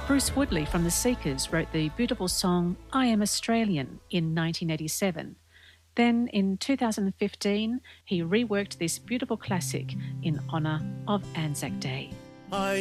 Bruce Woodley from The Seekers wrote the beautiful song I Am Australian in 1987. Then in 2015, he reworked this beautiful classic in honour of Anzac Day.